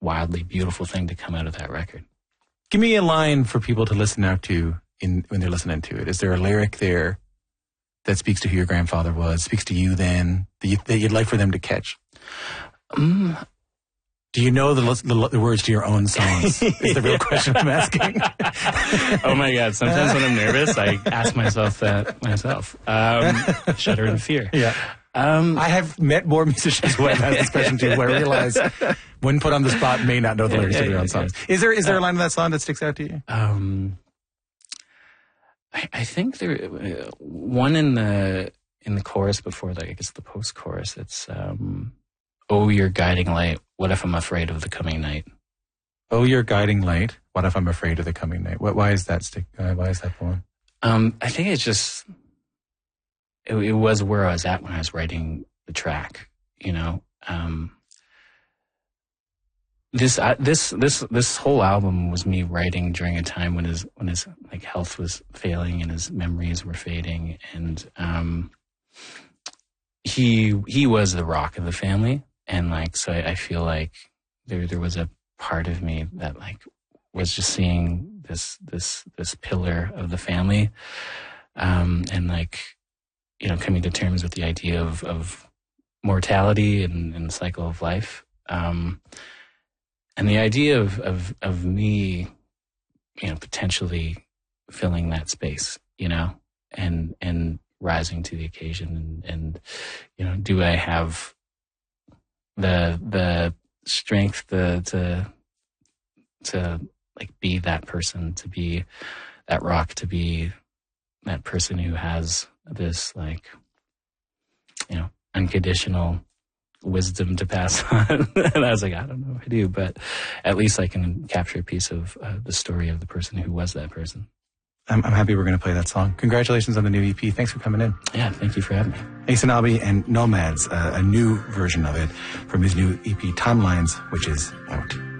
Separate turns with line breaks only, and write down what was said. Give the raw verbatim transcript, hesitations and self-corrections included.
wildly beautiful thing to come out of that record.
Give me a line for people to listen out to in when they're listening to it. Is there a lyric there that speaks to who your grandfather was, speaks to you then, that, you, that you'd like for them to catch?
Um,
Do you know the, the, the words to your own songs? Is the real question I'm asking.
Oh my God. Sometimes when I'm nervous, I ask myself that myself. Um, shudder in fear.
Yeah.
Um,
I have met more musicians who I've asked this question to where I realize when put on the spot may not know the lyrics
yeah,
to their
yeah,
own songs.
yeah.
Is there is there a
Uh,
line of that song that sticks out to you?
Um, I, I think there uh, one in the in the chorus before the I guess the post chorus. It's um, "Oh, your guiding light. What if I'm afraid of the coming night?"
Oh, your guiding light. What if I'm afraid of the coming night? What? Why is that stick? Uh, why is that poem?
Um, I think it's just it, it was where I was at when I was writing the track. You know, um, this uh, this this this whole album was me writing during a time when his when his like health was failing and his memories were fading, and um, he he was the rock of the family, and like so I, I feel like there there was a part of me that like was just seeing this this this pillar of the family, um, and like you know coming to terms with the idea of of mortality and, and the cycle of life. Um, And the idea of, of, of me, you know, potentially filling that space, you know, and, and rising to the occasion and, and, you know, do I have the, the strength the, to, to like be that person, to be that rock, to be that person who has this like, you know, unconditional wisdom to pass on. And I was like, I don't know if I do, but at least I can capture a piece of uh, the story of the person who was that person.
I'm, I'm happy we're going to play that song. Congratulations on the new E P. Thanks for coming in.
Yeah, thank you for having me.
Ace Anabi and Nomads, uh, a new version of it from his new E P Timelines, which is out.